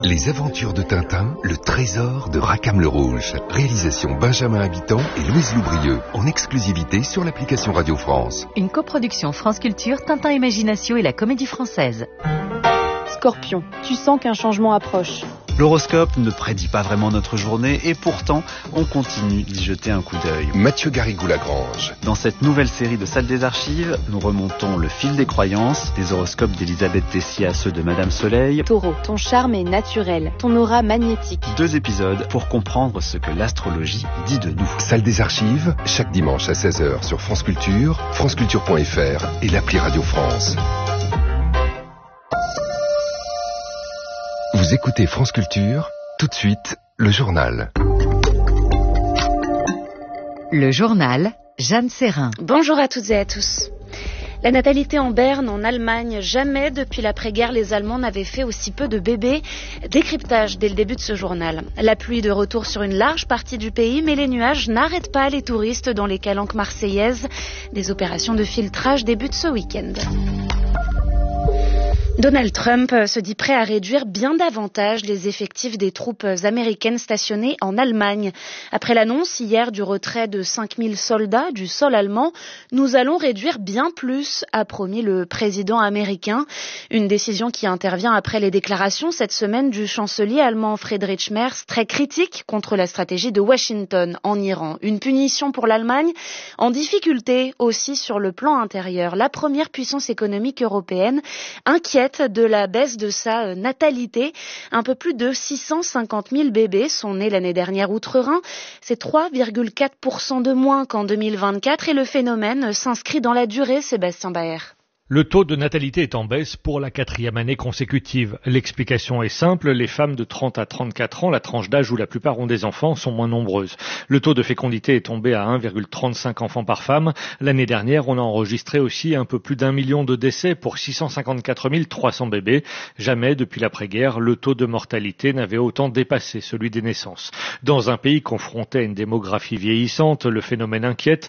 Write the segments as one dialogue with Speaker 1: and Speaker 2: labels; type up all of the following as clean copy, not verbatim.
Speaker 1: Les aventures de Tintin, le trésor de Rackham le Rouge. Réalisation Benjamin Habitant et Louise Loubrieux, en exclusivité sur l'application Radio France.
Speaker 2: Une coproduction France Culture, Tintin Imagination et la Comédie Française.
Speaker 3: Scorpion, tu sens qu'un changement approche.
Speaker 4: L'horoscope ne prédit pas vraiment notre journée et pourtant, on continue d'y jeter un coup d'œil.
Speaker 1: Mathieu Garrigou-Lagrange.
Speaker 4: Dans cette nouvelle série de Salle des Archives, nous remontons le fil des croyances, des horoscopes d'Elisabeth Tessier à ceux de Madame Soleil.
Speaker 3: Taureau, ton charme est naturel, ton aura magnétique.
Speaker 4: 2 épisodes pour comprendre ce que l'astrologie dit de nous.
Speaker 1: Salle des Archives, chaque dimanche à 16h sur France Culture, franceculture.fr et l'appli Radio France. Vous écoutez France Culture, tout de suite, le journal.
Speaker 2: Le journal, Jeanne Serrin.
Speaker 3: Bonjour à toutes et à tous. La natalité en berne, en Allemagne, jamais depuis l'après-guerre les Allemands n'avaient fait aussi peu de bébés. Décryptage dès le début de ce journal. La pluie de retour sur une large partie du pays, mais les nuages n'arrêtent pas les touristes dans les calanques marseillaises. Des opérations de filtrage débutent ce week-end. Donald Trump se dit prêt à réduire bien davantage les effectifs des troupes américaines stationnées en Allemagne. Après l'annonce hier du retrait de 5000 soldats du sol allemand, nous allons réduire bien plus, a promis le président américain. Une décision qui intervient après les déclarations cette semaine du chancelier allemand Friedrich Merz, très critique contre la stratégie de Washington en Iran. Une punition pour l'Allemagne, en difficulté aussi sur le plan intérieur. La première puissance économique européenne inquiète de la baisse de sa natalité. Un peu plus de 650 000 bébés sont nés l'année dernière outre-Rhin. C'est 3,4% de moins qu'en 2024 et le phénomène s'inscrit dans la durée, Sébastien Baer.
Speaker 5: Le taux de natalité est en baisse pour la 4e année consécutive. L'explication est simple, les femmes de 30 à 34 ans, la tranche d'âge où la plupart ont des enfants, sont moins nombreuses. Le taux de fécondité est tombé à 1,35 enfants par femme. L'année dernière, on a enregistré aussi un peu plus d'1 million de décès pour 654 300 bébés. Jamais depuis l'après-guerre, le taux de mortalité n'avait autant dépassé celui des naissances. Dans un pays confronté à une démographie vieillissante, le phénomène inquiète.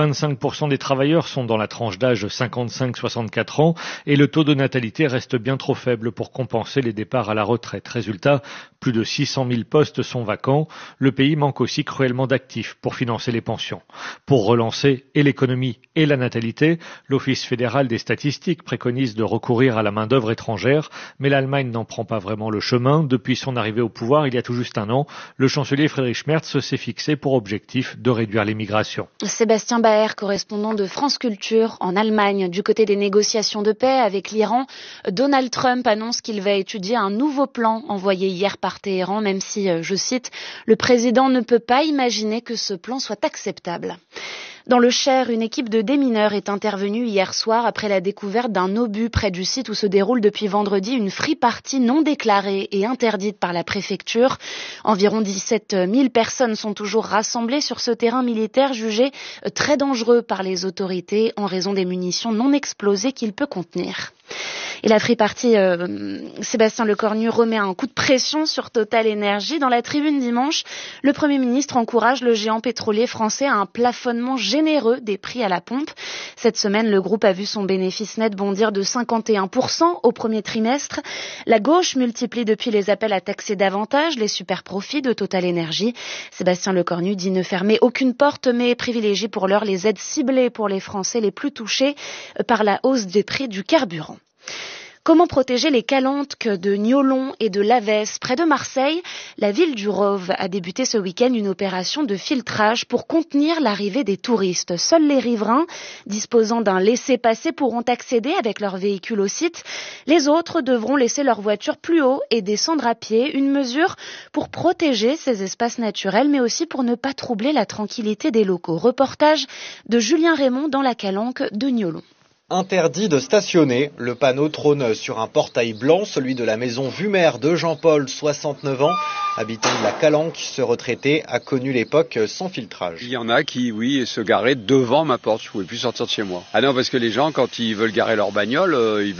Speaker 5: 25% des travailleurs sont dans la tranche d'âge 55-64 ans et le taux de natalité reste bien trop faible pour compenser les départs à la retraite. Résultat, plus de 600 000 postes sont vacants. Le pays manque aussi cruellement d'actifs pour financer les pensions. Pour relancer et l'économie et la natalité, l'Office fédéral des statistiques préconise de recourir à la main-d'œuvre étrangère, mais l'Allemagne n'en prend pas vraiment le chemin. Depuis son arrivée au pouvoir, il y a tout juste un an, le chancelier Friedrich Merz s'est fixé pour objectif de réduire l'immigration.
Speaker 3: Sébastien Baer, correspondant de France Culture en Allemagne, du côté des négociations de paix avec l'Iran, Donald Trump annonce qu'il va étudier un nouveau plan envoyé hier par Téhéran, même si, je cite, le président ne peut pas imaginer que ce plan soit acceptable. Dans le Cher, une équipe de démineurs est intervenue hier soir après la découverte d'un obus près du site où se déroule depuis vendredi une free-party non déclarée et interdite par la préfecture. Environ 17 000 personnes sont toujours rassemblées sur ce terrain militaire jugé très dangereux par les autorités en raison des munitions non explosées qu'il peut contenir. Et la free-party, Sébastien Lecornu remet un coup de pression sur Total Énergie. Dans la tribune dimanche, le Premier ministre encourage le géant pétrolier français à un plafonnement généreux des prix à la pompe. Cette semaine, le groupe a vu son bénéfice net bondir de 51% au premier trimestre. La gauche multiplie depuis les appels à taxer davantage les super profits de Total Énergie. Sébastien Lecornu dit ne fermer aucune porte, mais privilégie pour l'heure les aides ciblées pour les Français les plus touchés par la hausse des prix du carburant. Comment protéger les calanques de Niolon et de Lavès près de Marseille? La ville du Rove a débuté ce week-end une opération de filtrage pour contenir l'arrivée des touristes. Seuls les riverains disposant d'un laissez-passer pourront accéder avec leur véhicule au site. Les autres devront laisser leur voiture plus haut et descendre à pied. Une mesure pour protéger ces espaces naturels, mais aussi pour ne pas troubler la tranquillité des locaux. Reportage de Julien Raymond dans la calanque de Niolon.
Speaker 6: Interdit de stationner, le panneau trône sur un portail blanc, celui de la maison Vumer de Jean-Paul, 69 ans. Habitant de la Calanque, ce retraité a connu l'époque sans filtrage.
Speaker 7: Il y en a qui, oui, se garaient devant ma porte, je ne pouvais plus sortir de chez moi. Ah non, parce que les gens, quand ils veulent garer leur bagnole,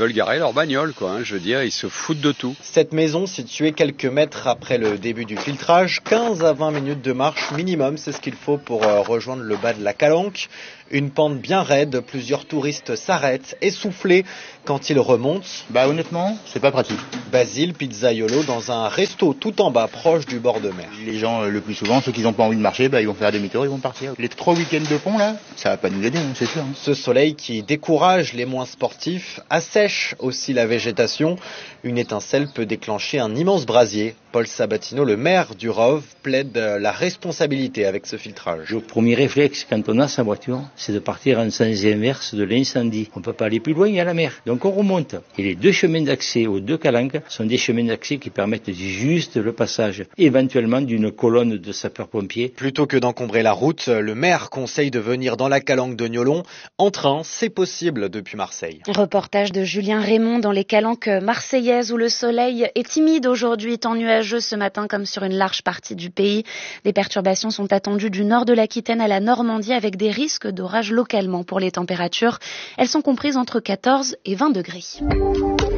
Speaker 7: je veux dire, ils se foutent de tout.
Speaker 6: Cette maison, située quelques mètres après le début du filtrage, 15 à 20 minutes de marche minimum, c'est ce qu'il faut pour rejoindre le bas de la Calanque. Une pente bien raide, plusieurs touristes s'arrêtent, essoufflés quand ils remontent.
Speaker 8: Honnêtement, c'est pas pratique.
Speaker 6: Basile Pizzaiolo dans un resto tout en bas, proche du bord de mer.
Speaker 8: Les gens, le plus souvent, ceux qui n'ont pas envie de marcher, ils vont faire demi-tour, ils vont partir. Les 3 week-ends de pont, là, ça va pas nous aider, c'est sûr.
Speaker 6: Ce soleil qui décourage les moins sportifs assèche aussi la végétation. Une étincelle peut déclencher un immense brasier. Paul Sabatino, le maire du Rove, plaide la responsabilité avec ce filtrage.
Speaker 9: Le premier réflexe quand on a sa voiture, c'est de partir en sens inverse de l'incendie. On ne peut pas aller plus loin, il y a la mer. Donc on remonte. Et les 2 chemins d'accès aux 2 calanques sont des chemins d'accès qui permettent juste le passage, éventuellement d'une colonne de sapeurs-pompiers.
Speaker 6: Plutôt que d'encombrer la route, le maire conseille de venir dans la calanque de Niolon. En train, c'est possible depuis Marseille.
Speaker 3: Reportage de Julien Raymond dans les calanques marseillaises où le soleil est timide aujourd'hui, temps nuageux ce matin comme sur une large partie du pays. Des perturbations sont attendues du nord de l'Aquitaine à la Normandie avec des risques d'orage localement pour les températures. Elles sont comprises entre 14 et 20 degrés.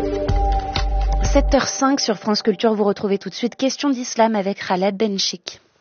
Speaker 3: 7h05 sur France Culture, vous retrouvez tout de suite Question d'Islam avec Khaled Benchik.